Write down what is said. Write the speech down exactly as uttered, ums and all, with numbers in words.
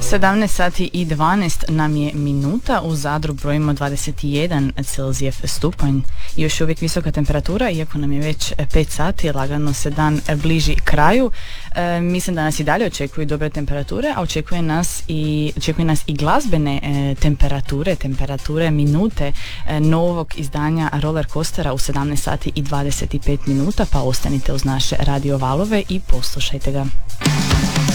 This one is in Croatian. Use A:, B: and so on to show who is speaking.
A: sedamnaest sati i dvanaest nam je minuta, u Zadru brojimo dvadeset jedan Celzijev stupanj. Još uvijek visoka temperatura, iako nam je već pet sati, lagano se dan bliži kraju. E, mislim da nas i dalje očekuju dobre temperature, a očekuje nas i, očekuje nas i glazbene e, temperature, temperature minute e, novog izdanja Roller Coastera u sedamnaest sati i dvadeset pet minuta, pa ostanite uz naše radio valove i poslušajte ga.